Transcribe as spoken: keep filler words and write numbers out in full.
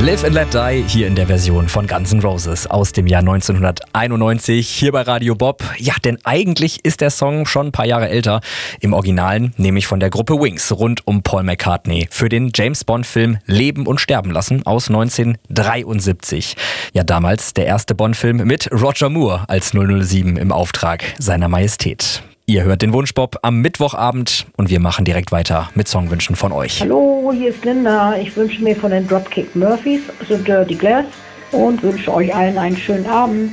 Live and Let Die hier in der Version von Guns N' Roses aus dem Jahr neunzehnhunderteinundneunzig hier bei Radio Bob. Ja, denn eigentlich ist der Song schon ein paar Jahre älter. Im Originalen, nämlich von der Gruppe Wings rund um Paul McCartney für den James-Bond-Film Leben und Sterben lassen aus neunzehnhundertdreiundsiebzig. Ja, damals der erste Bond-Film mit Roger Moore als null null sieben im Auftrag seiner Majestät. Ihr hört den Wunschbob am Mittwochabend und wir machen direkt weiter mit Songwünschen von euch. Hallo, hier ist Linda. Ich wünsche mir von den Dropkick Murphys The Dirty Glass und wünsche euch allen einen schönen Abend.